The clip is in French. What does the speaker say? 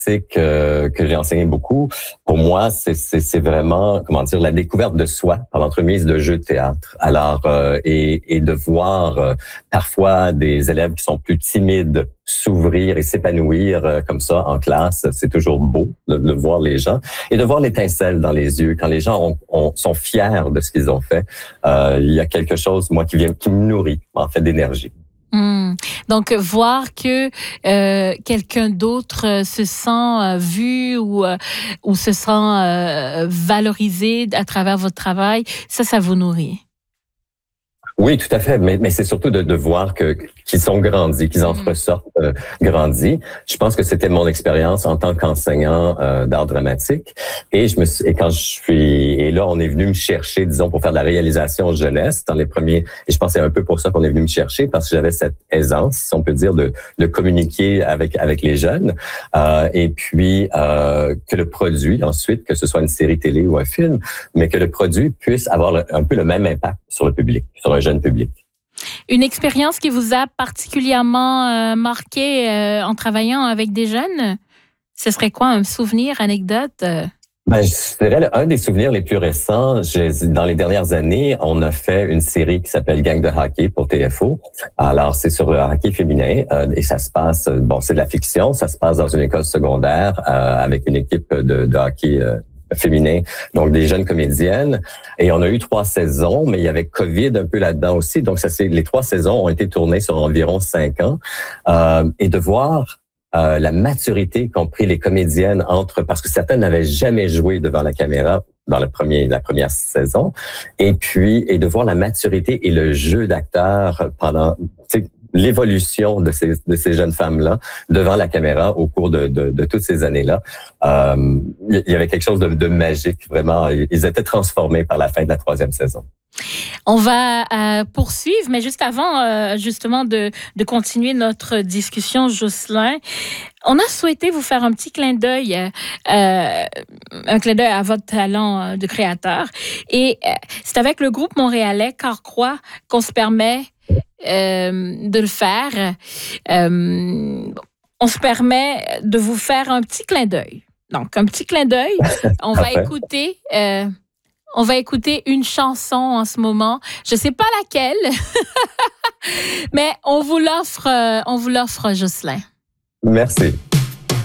que j'ai enseigné beaucoup, pour moi, c'est vraiment, comment dire, la découverte de soi par l'entremise de jeux de théâtre. Alors, et de voir parfois des élèves qui sont plus timides s'ouvrir et s'épanouir comme ça en classe, c'est toujours beau de voir les gens et de voir l'étincelle dans les yeux quand les gens sont fiers de ce qu'ils ont fait. Il y a quelque chose, moi, qui me nourrit en fait d'énergie. Donc, voir que quelqu'un d'autre se sent vu ou se sent valorisé à travers votre travail, ça vous nourrit. Oui, tout à fait, mais c'est surtout de voir qu'ils sont grandis, qu'ils en ressortent grandis. Je pense que c'était mon expérience en tant qu'enseignant d'art dramatique, et là on est venu me chercher, disons, pour faire de la réalisation jeunesse dans les premiers, et je pense que c'est un peu pour ça qu'on est venu me chercher, parce que j'avais cette aisance, si on peut dire, de communiquer avec les jeunes, et puis que le produit ensuite, que ce soit une série télé ou un film, mais que le produit puisse avoir un peu le même impact sur le public, sur un jeune public. Une expérience qui vous a particulièrement marqué en travaillant avec des jeunes? Ce serait quoi, un souvenir, anecdote? Je dirais un des souvenirs les plus récents. Dans les dernières années, on a fait une série qui s'appelle Gang de hockey pour TFO. Alors, c'est sur le hockey féminin et ça se passe, c'est de la fiction, ça se passe dans une école secondaire avec une équipe de hockey féminin, donc des jeunes comédiennes. Et on a eu 3 saisons, mais il y avait COVID un peu là-dedans aussi. Donc, les 3 saisons ont été tournées sur environ 5 ans. Et de voir la maturité qu'ont pris les comédiennes parce que certaines n'avaient jamais joué devant la caméra dans la première saison. Et de voir la maturité et le jeu d'acteur pendant l'évolution de ces jeunes femmes-là devant la caméra au cours de toutes ces années-là. Il y avait quelque chose de magique, vraiment. Ils étaient transformés par la fin de la 3e saison. On va poursuivre, mais juste avant justement de continuer notre discussion, Jocelyn, on a souhaité vous faire un petit clin d'œil, un clin d'œil à votre talent de créateur. Et c'est avec le groupe montréalais Carquois qu'on se permet de le faire. On se permet de vous faire un petit clin d'œil. Donc, un petit clin d'œil. On va écouter... On va écouter une chanson en ce moment. Je sais pas laquelle, mais on vous l'offre, Jocelyn. Merci.